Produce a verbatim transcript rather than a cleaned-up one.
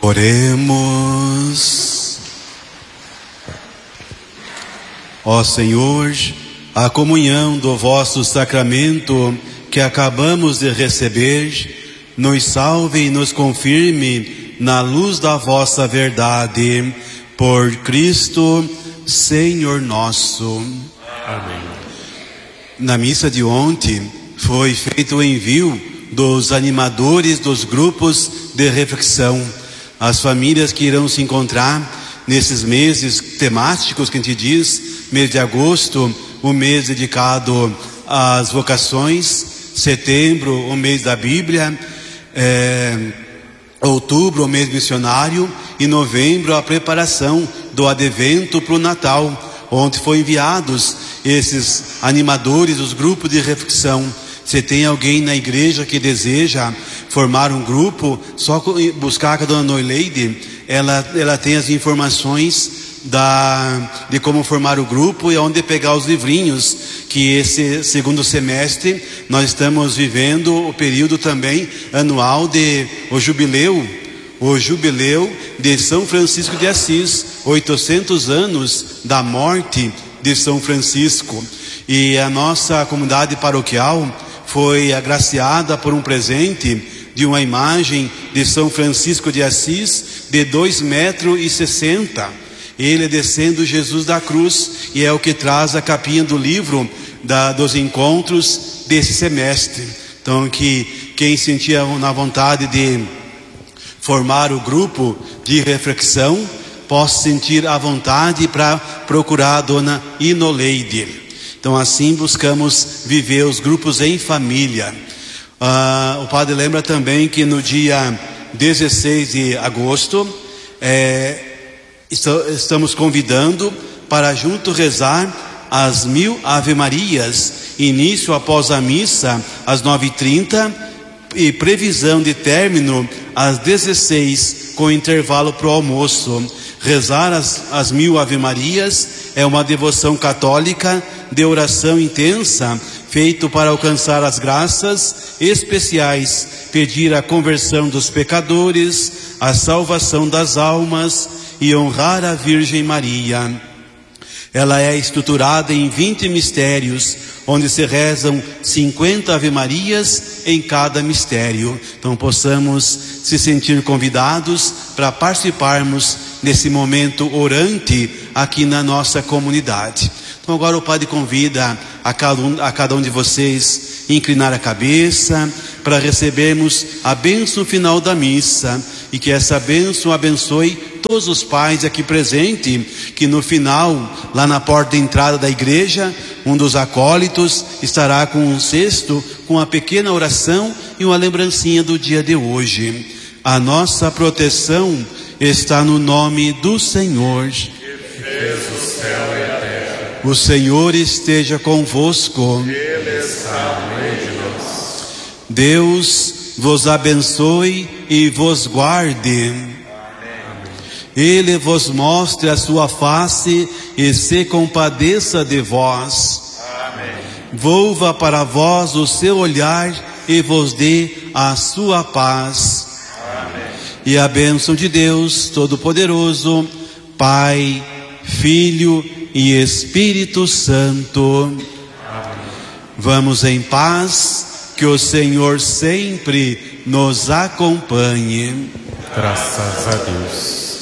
Oremos. Ó Senhor, a comunhão do vosso sacramento que acabamos de receber, nos salve e nos confirme na luz da vossa verdade, por Cristo, Senhor nosso. Amém. Na missa de ontem foi feito o envio dos animadores dos grupos de reflexão, as famílias que irão se encontrar nesses meses temáticos que a gente diz, mês de agosto, o mês dedicado às vocações, setembro, o mês da Bíblia, é, outubro, o mês missionário, e novembro, a preparação do advento para o Natal, onde foram enviados esses animadores dos grupos de reflexão. Se tem alguém na igreja que deseja formar um grupo, só buscar a dona Noileide, ela, ela tem as informações da, de como formar o grupo e onde pegar os livrinhos, que esse segundo semestre nós estamos vivendo o período também anual de o jubileu, o jubileu de São Francisco de Assis, oitocentos anos da morte de São Francisco. E a nossa comunidade paroquial foi agraciada por um presente de uma imagem de São Francisco de Assis de dois metros e sessenta, ele descendo Jesus da cruz, e é o que traz a capinha do livro da, dos encontros desse semestre. Então, que quem sentia na vontade de formar o grupo de reflexão, possa sentir a vontade para procurar a dona Inoleide. Então, assim buscamos viver os grupos em família. Ah, o padre lembra também que no dia dezesseis de agosto, é, estamos convidando para junto rezar as mil Ave-Marias, início após a missa às nove e trinta e previsão de término às dezesseis, com intervalo para o almoço. Rezar as, as mil Ave-Marias é uma devoção católica de oração intensa, feito para alcançar as graças especiais, pedir a conversão dos pecadores, a salvação das almas e honrar a Virgem Maria. Ela é estruturada em vinte mistérios, onde se rezam cinquenta Ave-Marias em cada mistério. Então possamos se sentir convidados para participarmos nesse momento orante aqui na nossa comunidade. Então agora o Padre convida a cada um, a cada um de vocês inclinar a cabeça para recebermos a bênção final da missa, e que essa bênção abençoe todos os pais aqui presentes, que no final, lá na porta de entrada da igreja, um dos acólitos estará com um cesto, com uma pequena oração e uma lembrancinha do dia de hoje. A nossa proteção está no nome do Senhor, Que fez o céu e a terra. O Senhor esteja convosco. Ele está no meio de nós. Deus vos abençoe e vos guarde. Ele vos mostre a sua face e se compadeça de vós. Amém. Volva para vós o seu olhar e vos dê a sua paz. Amém. E a bênção de Deus Todo-Poderoso, Pai, Filho e Espírito Santo. Amém. Vamos em paz, que o Senhor sempre nos acompanhe. Graças a Deus.